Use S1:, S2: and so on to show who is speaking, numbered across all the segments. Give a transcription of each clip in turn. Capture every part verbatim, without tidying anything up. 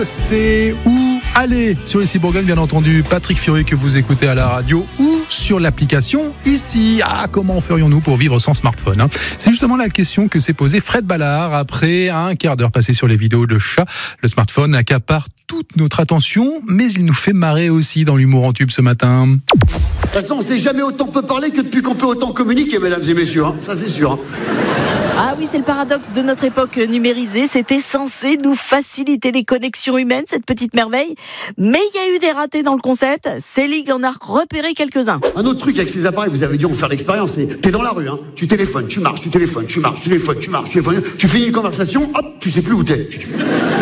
S1: C'est où aller sur Ici Bourgogne, bien entendu. Patrick Fiori que vous écoutez à la radio ou sur l'application Ici. Ah, comment ferions-nous pour vivre sans smartphone, hein? C'est justement la question que s'est posée Fred Ballard après un quart d'heure passé sur les vidéos de chats. Le smartphone accapare toute notre attention, mais il nous fait marrer aussi dans l'humour en tube ce matin.
S2: De toute façon, on ne sait jamais autant peut parler que depuis qu'on peut autant communiquer, mesdames et messieurs, hein. Ça c'est sûr. Hein.
S3: Ah oui, c'est le paradoxe de notre époque numérisée. C'était censé nous faciliter les connexions humaines, cette petite merveille. Mais il y a eu des ratés dans le concept. Célig en a repéré quelques-uns.
S2: Un autre truc avec ces appareils, vous avez dû en faire l'expérience, c'est t'es dans la rue, hein, tu téléphones, tu marches, tu téléphones, tu marches, tu téléphones, tu marches, tu téléphones, tu finis une conversation, hop, tu sais plus où t'es. Putain,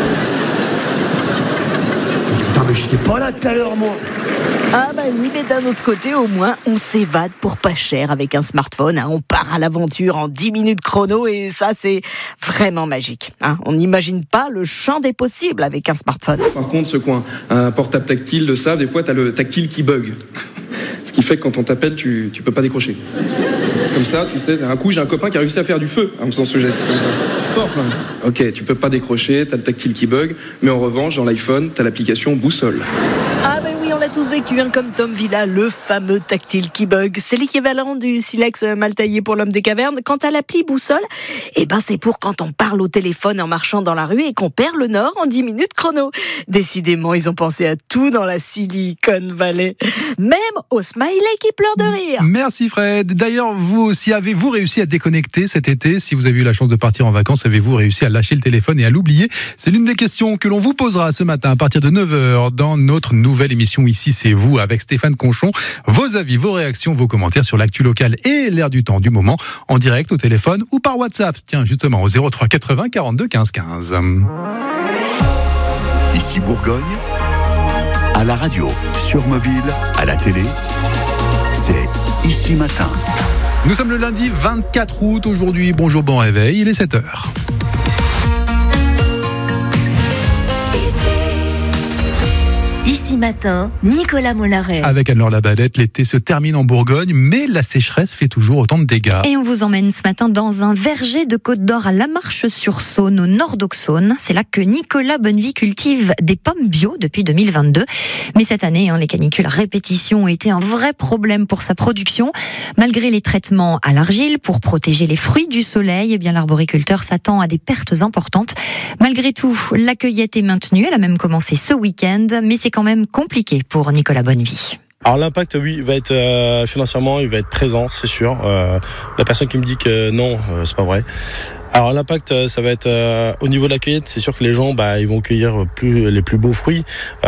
S2: mais j'étais pas là tout à l'heure, moi.
S3: Ah bah oui, mais d'un autre côté, au moins, on s'évade pour pas cher avec un smartphone. Hein. On part à l'aventure en dix minutes chrono et ça, c'est vraiment magique. Hein. On n'imagine pas le champ des possibles avec un smartphone.
S4: Par contre, ceux qui ont un portable tactile le savent, des fois, t'as le tactile qui bug. Ce qui fait que quand on t'appelle, tu, tu peux pas décrocher. Comme ça, tu sais, un coup, j'ai un copain qui a réussi à faire du feu en faisant ce geste. Fort, quand même. Ok, tu peux pas décrocher, t'as le tactile qui bug, mais en revanche, dans l'iPhone, t'as l'application boussole.
S3: Ah ben oui, on l'a tous vécu, hein, comme Tom Villa, le fameux tactile qui bug. C'est l'équivalent du silex mal taillé pour l'homme des cavernes. Quant à l'appli boussole, eh ben c'est pour quand on parle au téléphone en marchant dans la rue et qu'on perd le nord en dix minutes chrono. Décidément, ils ont pensé à tout dans la Silicon Valley. Même au smiley qui pleure de rire.
S1: Merci Fred. D'ailleurs, vous aussi, avez-vous réussi à déconnecter cet été? Si vous avez eu la chance de partir en vacances, avez-vous réussi à lâcher le téléphone et à l'oublier? C'est l'une des questions que l'on vous posera ce matin à partir de neuf heures dans notre nouvelle émission Ici c'est vous avec Stéphane Conchon. Vos avis, vos réactions, vos commentaires sur l'actu locale et l'air du temps du moment en direct au téléphone ou par WhatsApp. Tiens, justement au zéro trois quatre-vingts quarante-deux quinze quinze.
S5: Ici Bourgogne, à la radio, sur mobile, à la télé, c'est Ici Matin.
S1: Nous sommes le lundi vingt-quatre août aujourd'hui. Bonjour, bon réveil, il est sept heures.
S6: Ici Matin, Nicolas Mollaret.
S1: Avec Anne-Laure Labalette, l'été se termine en Bourgogne, mais la sécheresse fait toujours autant de dégâts.
S6: Et on vous emmène ce matin dans un verger de Côte d'Or à Lamarche-sur-Saône, au nord d'Auxonne. C'est là que Nicolas Bonnevie cultive des pommes bio depuis deux mille vingt-deux. Mais cette année, hein, les canicules à répétition ont été un vrai problème pour sa production. Malgré les traitements à l'argile pour protéger les fruits du soleil, eh bien l'arboriculteur s'attend à des pertes importantes. Malgré tout, la cueillette est maintenue. Elle a même commencé ce week-end, mais c'est quand même compliqué pour Nicolas Bonnevie.
S7: Alors l'impact, oui, va être euh, financièrement, il va être présent, c'est sûr. Euh, la personne qui me dit que non, euh, c'est pas vrai. Alors l'impact, ça va être euh, au niveau de la cueillette, c'est sûr que les gens, bah, ils vont cueillir plus les plus beaux fruits.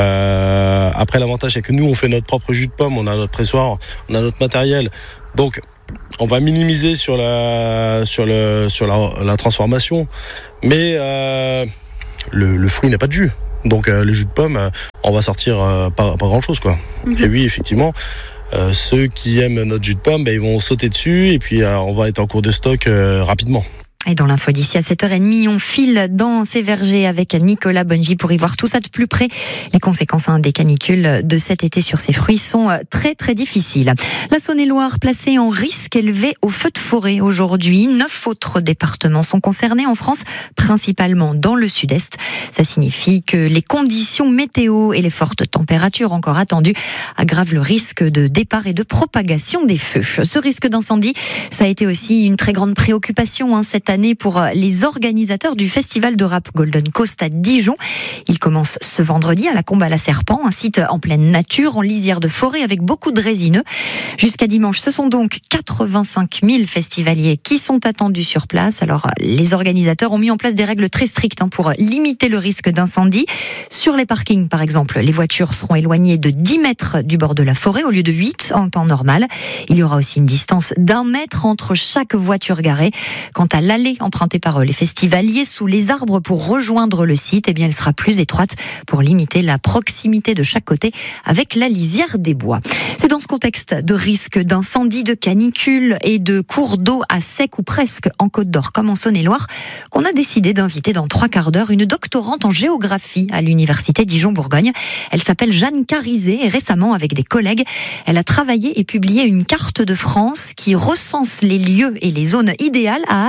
S7: Euh, après, l'avantage, c'est que nous, on fait notre propre jus de pomme, on a notre pressoir, on a notre matériel, donc on va minimiser sur la sur le sur la, la transformation, mais euh, le, le fruit n'a pas de jus. Donc euh, le jus de pomme, euh, on va sortir euh, pas, pas grand chose quoi. Mm-hmm. Et oui, effectivement, euh, ceux qui aiment notre jus de pomme, bah, ils vont sauter dessus et puis euh, on va être en cours de stock euh, rapidement.
S6: Et dans l'info d'ici à sept heures trente, on file dans ces vergers avec Nicolas Bonnevie pour y voir tout ça de plus près. Les conséquences hein, des canicules de cet été sur ces fruits sont très très difficiles. La Saône-et-Loire placée en risque élevé au feu de forêt aujourd'hui. Neuf autres départements sont concernés en France, principalement dans le sud-est. Ça signifie que les conditions météo et les fortes températures encore attendues aggravent le risque de départ et de propagation des feux. Ce risque d'incendie, ça a été aussi une très grande préoccupation hein, cette année pour les organisateurs du festival de rap Golden Coast à Dijon. Il commence ce vendredi à la Combe à la Serpent, un site en pleine nature, en lisière de forêt avec beaucoup de résineux. Jusqu'à dimanche, ce sont donc quatre-vingt-cinq mille festivaliers qui sont attendus sur place. Alors, les organisateurs ont mis en place des règles très strictes pour limiter le risque d'incendie. Sur les parkings, par exemple, les voitures seront éloignées de dix mètres du bord de la forêt au lieu de huit en temps normal. Il y aura aussi une distance d'un mètre entre chaque voiture garée. Quant à l'allée empruntée par les festivaliers sous les arbres pour rejoindre le site, eh bien, elle sera plus étroite pour limiter la proximité de chaque côté avec la lisière des bois. C'est dans ce contexte de risque d'incendie, de canicule et de cours d'eau à sec ou presque en Côte d'Or comme en Saône-et-Loire qu'on a décidé d'inviter dans trois quarts d'heure une doctorante en géographie à l'université Dijon-Bourgogne. Elle s'appelle Jeanne Carizet et récemment, avec des collègues, elle a travaillé et publié une carte de France qui recense les lieux et les zones idéales à habiter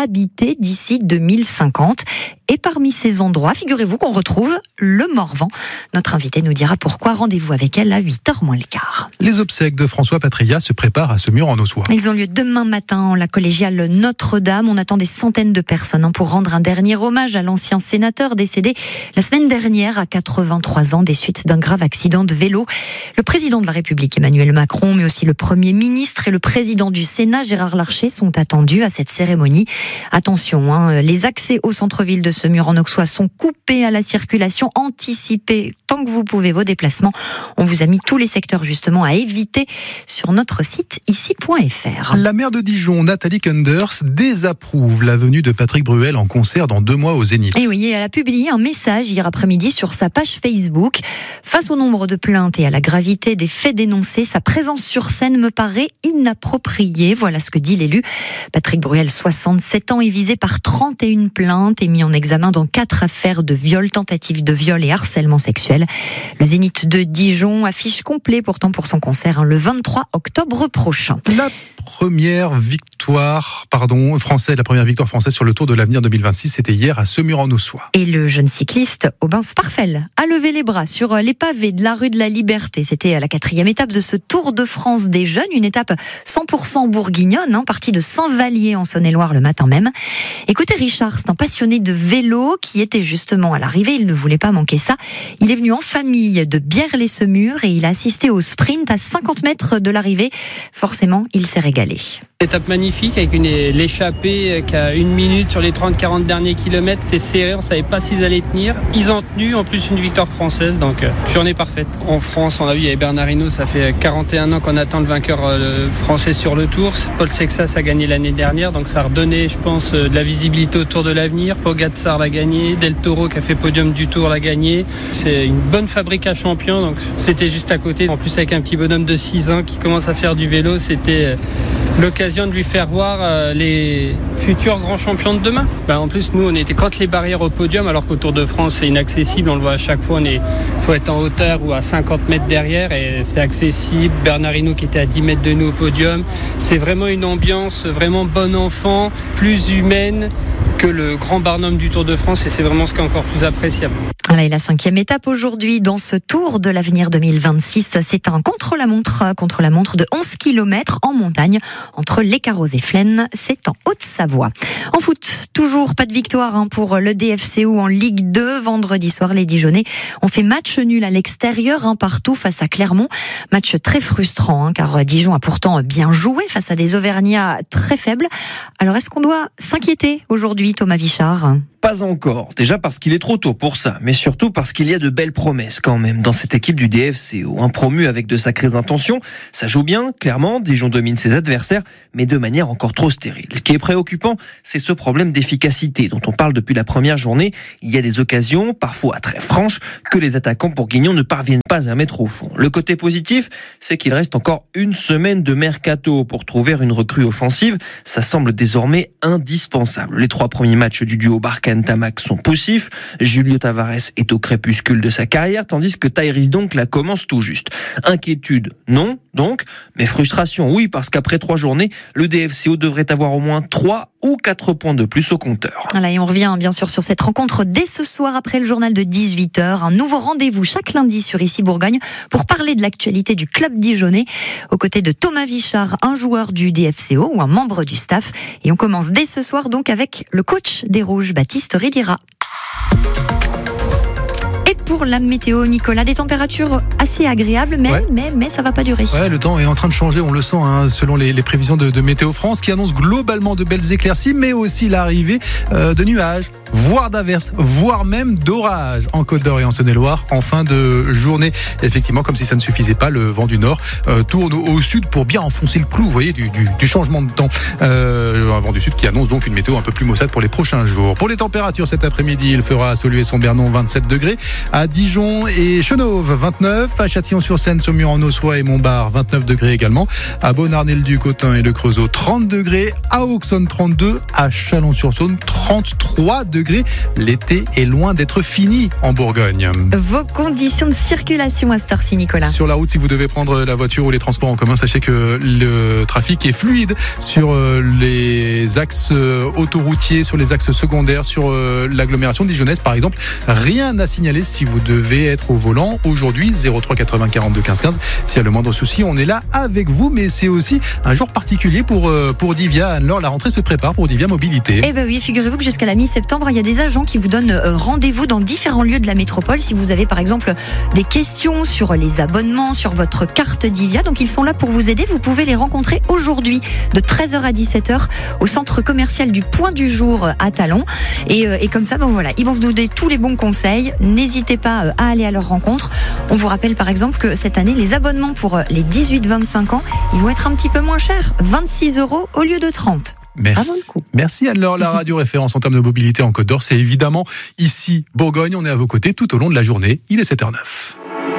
S6: habité d'ici deux mille cinquante. Et parmi ces endroits, figurez-vous qu'on retrouve le Morvan. Notre invitée nous dira pourquoi. Rendez-vous avec elle à huit heures moins le quart.
S1: Les obsèques de François Patria se préparent à Saumur-en-Auxois.
S6: Ils ont lieu demain matin en la collégiale Notre-Dame. On attend des centaines de personnes pour rendre un dernier hommage à l'ancien sénateur décédé la semaine dernière à quatre-vingt-trois ans des suites d'un grave accident de vélo. Le président de la République Emmanuel Macron, mais aussi le Premier ministre et le président du Sénat Gérard Larcher sont attendus à cette cérémonie. Attention, hein, les accès au centre-ville de Saumur-en-Auxois sont coupés à la circulation. Anticipez tant que vous pouvez vos déplacements. On vous a mis tous les secteurs justement à éviter sur notre site ici point f r.
S1: La maire de Dijon, Nathalie Kunders, désapprouve la venue de Patrick Bruel en concert dans deux mois au Zénith.
S6: Et oui, elle a publié un message hier après-midi sur sa page Facebook. Face au nombre de plaintes et à la gravité des faits dénoncés, sa présence sur scène me paraît inappropriée. Voilà ce que dit l'élu. Patrick Bruel, soixante-sept ans, est visé par trente et une plaintes et mis en examen dans quatre affaires de viol, tentative de viol et harcèlement sexuel. Le Zénith de Dijon affiche complet pourtant pour son concert hein, le vingt-trois octobre prochain.
S1: La première victoire, pardon, française, la première victoire française sur le Tour de l'Avenir deux mille vingt-six, c'était hier à Saumur-en-Auxois.
S6: Et le jeune cycliste Aubin Sparfel a levé les bras sur les pavés de la rue de la Liberté. C'était la quatrième étape de ce Tour de France des jeunes, une étape cent pour cent bourguignonne, hein, partie de Saint-Vallier en Saône-et-Loire le matin même. Écoutez Richard, c'est un passionné de vélo qui était justement à l'arrivée, il ne voulait pas manquer ça. Il est venu en famille de Bière-les-Semurs et il a assisté au sprint à cinquante mètres de l'arrivée. Forcément, il s'est régalé.
S8: Étape magnifique avec une, l'échappée qui a une minute sur les trente à quarante derniers kilomètres. C'était serré, on ne savait pas s'ils allaient tenir. Ils ont tenu, en plus une victoire française, donc euh, journée parfaite. En France, on a vu, il y avait Bernard Hinault, ça fait quarante et un ans qu'on attend le vainqueur euh, français sur le Tour. Paul Sexas a gagné l'année dernière, donc ça a redonné, je pense, euh, de la visibilité au Tour de l'Avenir. Pogacar l'a gagné, Del Toro qui a fait podium du Tour l'a gagné. C'est une bonne fabrique à champions, donc c'était juste à côté. En plus avec un petit bonhomme de six ans qui commence à faire du vélo, c'était euh, l'occasion de lui faire voir euh, les futurs grands champions de demain. Ben, en plus, nous, on était contre les barrières au podium, alors qu'au Tour de France, c'est inaccessible. On le voit à chaque fois, il faut être en hauteur ou à cinquante mètres derrière et c'est accessible. Bernard Hinault qui était à dix mètres de nous au podium. C'est vraiment une ambiance vraiment bon enfant, plus humaine que le grand barnum du Tour de France et c'est vraiment ce qui est encore plus appréciable.
S6: Voilà, et la cinquième étape aujourd'hui dans ce Tour de l'Avenir deux mille vingt-six, c'est un contre-la-montre, contre-la-montre de onze kilomètres en montagne entre Les Carros et Flaine, c'est en Haute-Savoie. En foot, toujours pas de victoire hein, pour le D F C O en Ligue deux. Vendredi soir, les Dijonnais ont fait match nul à l'extérieur, un partout face à Clermont. Match très frustrant hein, car Dijon a pourtant bien joué face à des Auvergnats très faibles. Alors est-ce qu'on doit s'inquiéter aujourd'hui, Thomas Vichard ?
S9: Pas encore, déjà parce qu'il est trop tôt pour ça, mais surtout parce qu'il y a de belles promesses quand même dans cette équipe du D F C O. Un promu avec de sacrées intentions, ça joue bien, clairement, Dijon domine ses adversaires, mais de manière encore trop stérile. Ce qui est préoccupant, c'est ce problème d'efficacité dont on parle depuis la première journée. Il y a des occasions, parfois très franches, que les attaquants bourguignons ne parviennent pas à mettre au fond. Le côté positif, c'est qu'il reste encore une semaine de mercato pour trouver une recrue offensive. Ça semble désormais indispensable. Les trois premiers matchs du duo Barca Tamac sont poussifs. Julio Tavares est au crépuscule de sa carrière, tandis que Tyrese donc la commence tout juste. Inquiétude, non, donc, mais frustration, oui, parce qu'après trois journées, le D F C O devrait avoir au moins trois ou quatre points de plus au compteur.
S6: Voilà, et on revient bien sûr sur cette rencontre dès ce soir après le journal de dix-huit heures. Un nouveau rendez-vous chaque lundi sur Ici Bourgogne pour parler de l'actualité du club dijonnais aux côtés de Thomas Vichard, un joueur du D F C O ou un membre du staff. Et on commence dès ce soir donc avec le coach des Rouges, Baptiste Ridira. Et pour la météo, Nicolas, des températures assez agréables, mais, ouais. mais, mais ça va pas durer.
S1: Ouais, le temps est en train de changer, on le sent, hein, selon les, les prévisions de, de Météo France, qui annonce globalement de belles éclaircies, mais aussi l'arrivée euh, de nuages, voire d'averses, voire même d'orages en Côte d'Or et en Saône-et-Loire en fin de journée. Effectivement, comme si ça ne suffisait pas, le vent du nord euh, tourne au sud pour bien enfoncer le clou, vous voyez, du, du, du changement de temps. Euh, un vent du sud qui annonce donc une météo un peu plus maussade pour les prochains jours. Pour les températures cet après-midi, il fera à Saulué-son-Bernon vingt-sept degrés, à Dijon et Chenauve vingt-neuf, à Châtillon-sur-Seine, Saumur-en-Auxois et Montbard vingt-neuf degrés également, à Beaunarnais-le-Duc, Autun et le Creusot trente degrés, à Auxonne trente-deux, à Chalon-sur-Saône trente-trois degrés. degrés. L'été est loin d'être fini en Bourgogne.
S6: Vos conditions de circulation à cette heure-ci, Nicolas.
S1: Sur la route, si vous devez prendre la voiture ou les transports en commun, sachez que le trafic est fluide sur les axes autoroutiers, sur les axes secondaires, sur l'agglomération dijonnaise par exemple. Rien à signaler si vous devez être au volant aujourd'hui. zéro trois quatre-vingts quarante-deux quinze quinze. S'il y a le moindre souci, on est là avec vous. Mais c'est aussi un jour particulier pour, pour Divia. Anne-Laure, la rentrée se prépare pour Divia Mobilité.
S6: Eh bien oui, figurez-vous que jusqu'à la mi-septembre, il y a des agents qui vous donnent rendez-vous dans différents lieux de la métropole. Si vous avez par exemple des questions sur les abonnements, sur votre carte Divia, donc ils sont là pour vous aider. Vous pouvez les rencontrer aujourd'hui de treize heures à dix-sept heures au centre commercial du Point du Jour à Talon. Et, et comme ça, ben voilà, ils vont vous donner tous les bons conseils. N'hésitez pas à aller à leur rencontre. On vous rappelle par exemple que cette année, les abonnements pour les dix-huit vingt-cinq ans, ils vont être un petit peu moins chers, vingt-six euros au lieu de trente.
S1: Merci. Merci Anne-Laure. La radio référence en termes de mobilité en Côte d'Or, c'est évidemment ici, Bourgogne. On est à vos côtés tout au long de la journée. Il est sept heures neuf.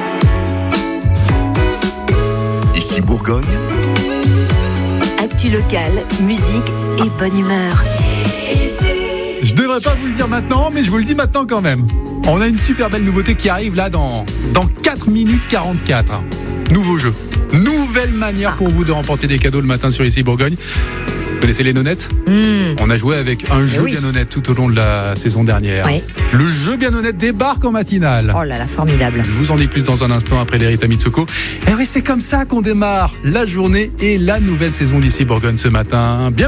S5: Ici Bourgogne.
S3: Actu locale, musique et bonne humeur.
S1: Je devrais pas vous le dire maintenant, mais je vous le dis maintenant quand même. On a une super belle nouveauté qui arrive là dans, dans quatre minutes quarante-quatre. Nouveau jeu. Nouvelle manière pour vous de remporter des cadeaux le matin sur Ici Bourgogne. Vous connaissez les nonnettes ? mmh. On a joué avec un jeu oui. bien honnête tout au long de la saison dernière. Oui. Le jeu bien honnête débarque en matinale.
S6: Oh là là, formidable.
S1: Je vous en dis plus dans un instant après les Rita Mitsuko. Et oui, c'est comme ça qu'on démarre la journée et la nouvelle saison d'Ici Bourgogne ce matin. Bien